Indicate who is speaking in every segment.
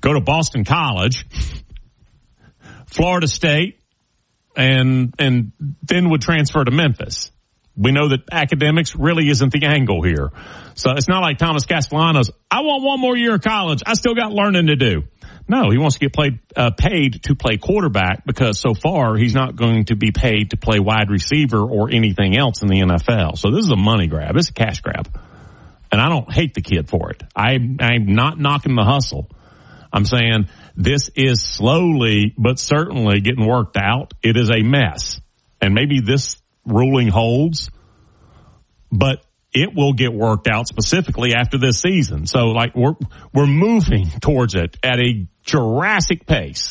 Speaker 1: go to Boston College, Florida State, and then would transfer to Memphis. We know that academics really isn't the angle here. So it's not like Thomas Castellanos, I want one more year of college. I still got learning to do. No, he wants to get paid to play quarterback because so far he's not going to be paid to play wide receiver or anything else in the NFL. So this is a money grab. It's a cash grab. And I don't hate the kid for it. I'm not knocking the hustle. I'm saying this is slowly but certainly getting worked out. It is a mess. And maybe this ruling holds, but it will get worked out specifically after this season. So like we're moving towards it at a Jurassic pace.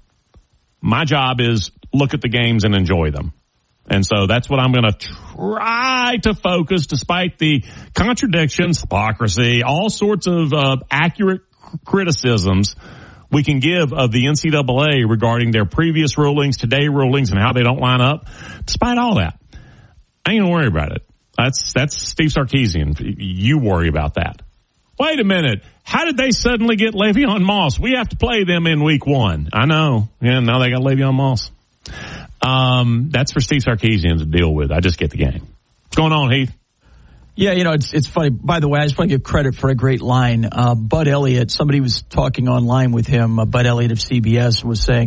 Speaker 1: My job is look at the games and enjoy them. And so that's what I'm going to try to focus, despite the contradictions, hypocrisy, all sorts of accurate criticisms we can give of the NCAA regarding their previous rulings, today rulings, and how they don't line up. Despite all that, I ain't going to worry about it. That's Steve Sarkisian. You worry about that. Wait a minute. How did they suddenly get Le'Veon Moss? We have to play them in week 1. I know. Yeah, now they got Le'Veon Moss. That's for Steve Sarkisian to deal with. I just get the game. What's going on, Heath?
Speaker 2: Yeah, it's funny. By the way, I just want to give credit for a great line. Bud Elliott, somebody was talking online with him. Bud Elliott of CBS was saying,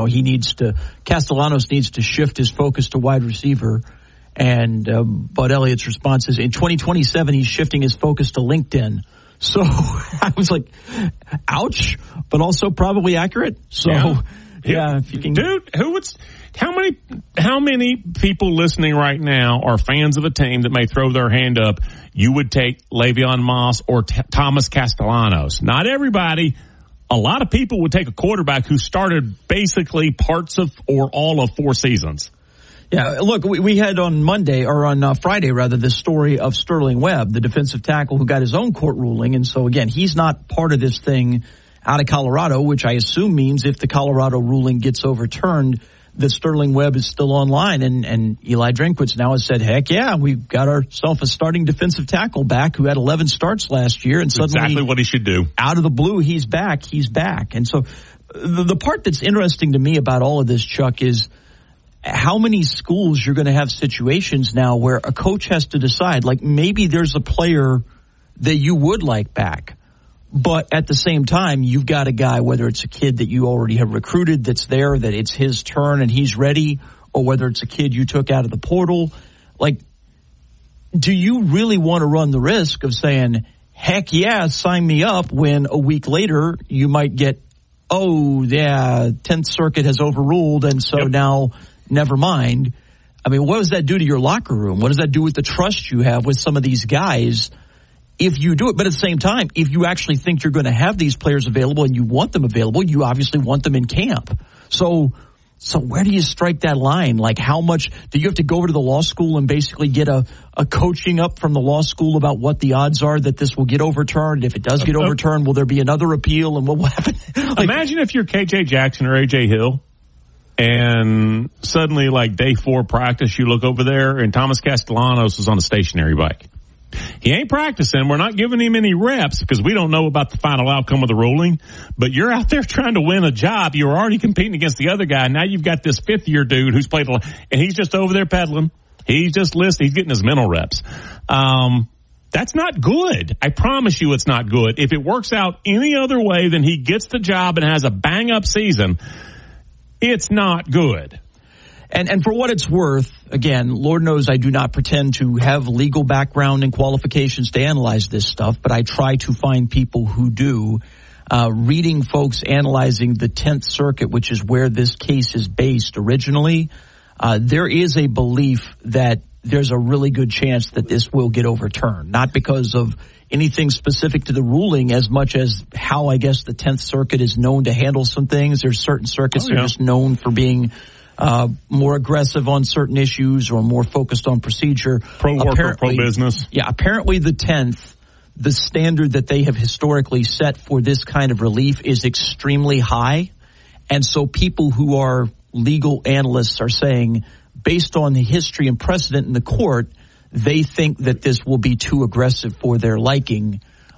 Speaker 2: Castellanos needs to shift his focus to wide receiver. And Bud Elliott's response is, in 2027, he's shifting his focus to LinkedIn. So I was like, ouch, but also probably accurate. So, yeah if you can.
Speaker 1: Dude, how many people listening right now are fans of a team that may throw their hand up? You would take Le'Veon Moss or Thomas Castellanos. Not everybody. A lot of people would take a quarterback who started basically parts of or all of 4 seasons.
Speaker 2: Yeah, look, we had on Friday, this story of Sterling Webb, the defensive tackle who got his own court ruling. And so, again, he's not part of this thing out of Colorado, which I assume means if the Colorado ruling gets overturned, that Sterling Webb is still online. And Eli Drinkwitz now has said, heck yeah, we've got ourselves a starting defensive tackle back who had 11 starts last year. And suddenly,
Speaker 1: exactly what he should do.
Speaker 2: Out of the blue, he's back. And so the part that's interesting to me about all of this, Chuck, is how many schools you're going to have situations now where a coach has to decide, like maybe there's a player that you would like back, but at the same time, you've got a guy, whether it's a kid that you already have recruited that's there, that it's his turn and he's ready, or whether it's a kid you took out of the portal. Like, do you really want to run the risk of saying, heck yeah, sign me up, when a week later you might get, 10th Circuit has overruled, and so now never mind. I mean, what does that do to your locker room? What does that do with the trust you have with some of these guys if you do it? But at the same time, if you actually think you're going to have these players available and you want them available, you obviously want them in camp. So where do you strike that line? Like, how much do you have to go over to the law school and basically get a coaching up from the law school about what the odds are that this will get overturned? If it does get overturned, will there be another appeal, and what will happen?
Speaker 1: Imagine if you're KJ Jackson or AJ Hill, and suddenly, like day 4 practice, you look over there and Thomas Castellanos is on a stationary bike. He ain't practicing. We're not giving him any reps because we don't know about the final outcome of the ruling. But you're out there trying to win a job. You're already competing against the other guy. Now you've got this 5th-year dude who's played a lot, and he's just over there pedaling. He's just listening. He's getting his mental reps. That's not good. I promise you it's not good. If it works out any other way than he gets the job and has a bang-up season, it's not good.
Speaker 2: And for what it's worth, again, Lord knows I do not pretend to have legal background and qualifications to analyze this stuff, but I try to find people who do. Reading folks analyzing the 10th Circuit, which is where this case is based originally, there is a belief that there's a really good chance that this will get overturned. Not because of anything specific to the ruling as much as how, I guess, the 10th Circuit is known to handle some things. There's certain circuits that are just known for being more aggressive on certain issues or more focused on procedure.
Speaker 1: Pro-worker, pro-business.
Speaker 2: Yeah, apparently the 10th, the standard that they have historically set for this kind of relief is extremely high. And so people who are legal analysts are saying, based on the history and precedent in the court, they think that this will be too aggressive for their liking.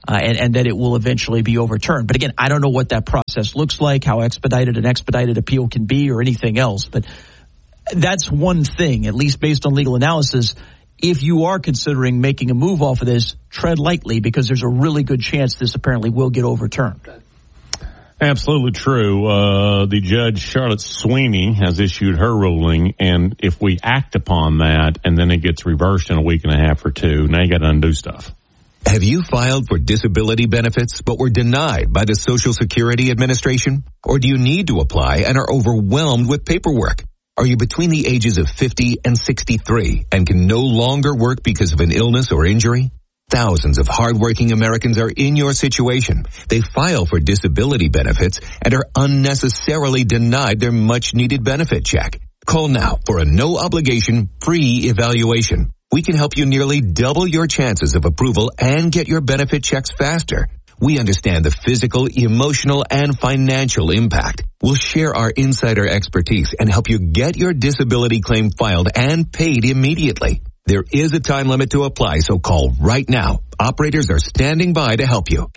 Speaker 2: and that it will eventually be overturned. But again, I don't know what that process looks like, how expedited an expedited appeal can be or anything else. But that's one thing, at least based on legal analysis. If you are considering making a move off of this, tread lightly because there's a really good chance this apparently will get overturned.
Speaker 1: Absolutely true. The judge, Charlotte Sweeney, has issued her ruling, and if we act upon that and then it gets reversed in a week and a half or two, now you got to undo stuff.
Speaker 3: Have you filed for disability benefits but were denied by the Social Security Administration? Or do you need to apply and are overwhelmed with paperwork? Are you between the ages of 50 and 63 and can no longer work because of an illness or injury? Thousands of hardworking Americans are in your situation. They file for disability benefits and are unnecessarily denied their much-needed benefit check. Call now for a no-obligation, free evaluation. We can help you nearly double your chances of approval and get your benefit checks faster. We understand the physical, emotional, and financial impact. We'll share our insider expertise and help you get your disability claim filed and paid immediately. There is a time limit to apply, so call right now. Operators are standing by to help you.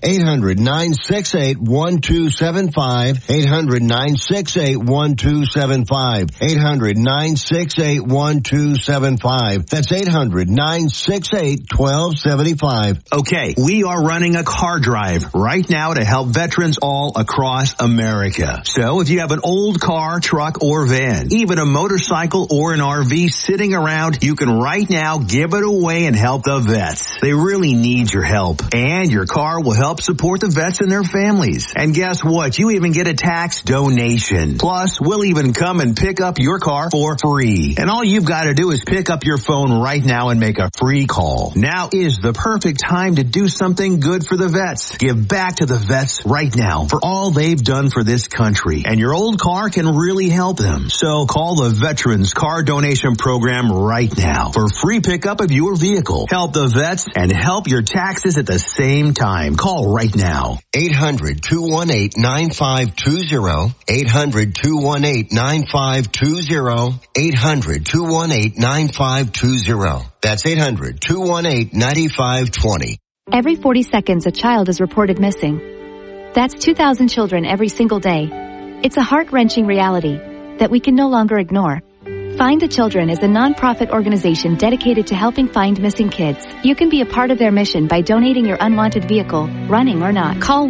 Speaker 4: 800-968-1275. 800-968-1275. 800-968-1275. That's 800-968-1275.
Speaker 5: Okay, we are running a car drive right now to help veterans all across America. So if you have an old car, truck, or van, even a motorcycle or an RV sitting around, you can right now give it away and help the vets. They really need your help. And your car will help support the vets and their families. And guess what? You even get a tax donation. Plus, we'll even come and pick up your car for free. And all you've got to do is pick up your phone right now and make a free call. Now is the perfect time to do something good for the vets. Give back to the vets right now for all they've done for this country. And your old car can really help them. So call the Veterans Car Donation Program right now for free pickup of your vehicle. Help the vets and help your taxes at the same time. Call right now.
Speaker 4: 800-218-9520. 800-218-9520. 800-218-9520. That's 800-218-9520.
Speaker 6: Every 40 seconds, a child is reported missing. That's 2,000 children every single day. It's a heart-wrenching reality that we can no longer ignore. Find the Children is a non-profit organization dedicated to helping find missing kids. You can be a part of their mission by donating your unwanted vehicle, running or not. Call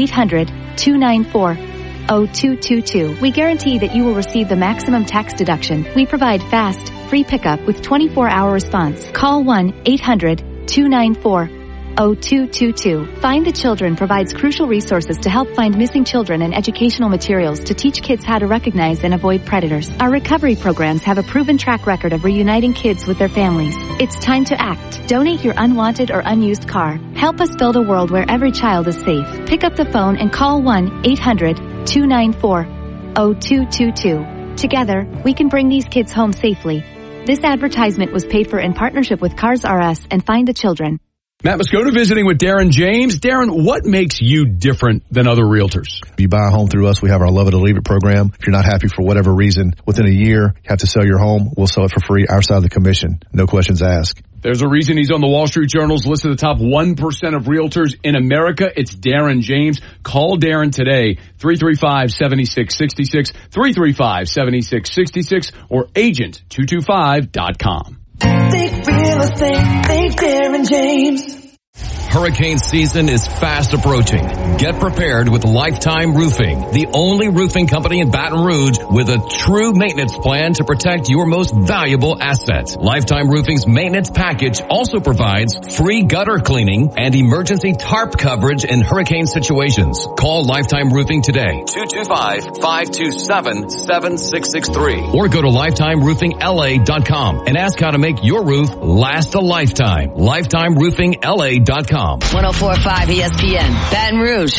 Speaker 6: 1-800-294-0222. We guarantee that you will receive the maximum tax deduction. We provide fast, free pickup with 24-hour response. Call 1-800-294-0222. Find the Children provides crucial resources to help find missing children and educational materials to teach kids how to recognize and avoid predators. Our recovery programs have a proven track record of reuniting kids with their families. It's time to act. Donate your unwanted or unused car. Help us build a world where every child is safe. Pick up the phone and call 1-800-294-0222. Together, we can bring these kids home safely. This advertisement was paid for in partnership with Cars R Us and Find the Children.
Speaker 7: Matt Moscona visiting with Darren James. Darren, what makes you different than other realtors?
Speaker 8: If you buy a home through us, we have our Love It or Leave It program. If you're not happy for whatever reason, within a year, you have to sell your home, we'll sell it for free, our side of the commission. No questions asked.
Speaker 7: There's a reason he's on the Wall Street Journal's list of the top 1% of realtors in America. It's Darren James. Call Darren today, 335-7666, 335-7666, or agent225.com.
Speaker 9: Think real estate, think Darren James.
Speaker 10: Hurricane season is fast approaching. Get prepared with Lifetime Roofing, the only roofing company in Baton Rouge with a true maintenance plan to protect your most valuable asset. Lifetime Roofing's maintenance package also provides free gutter cleaning and emergency tarp coverage in hurricane situations. Call Lifetime Roofing today, 225-527-7663, or go to lifetimeroofingla.com and ask how to make your roof last a lifetime. lifetimeroofingla.com.
Speaker 11: 104.5 ESPN, Baton Rouge.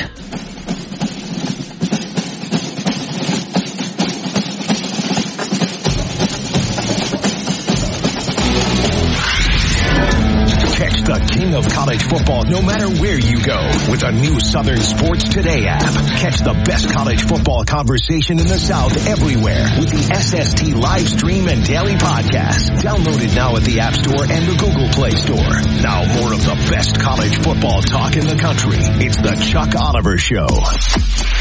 Speaker 4: Text the
Speaker 12: king of college football no matter where you go with the new Southern Sports Today app. Catch the best college football conversation in the South everywhere with the SST live stream and daily podcast. Download it now at the App Store and the Google Play Store. Now more of the best college football talk in the country. It's the Chuck Oliver Show.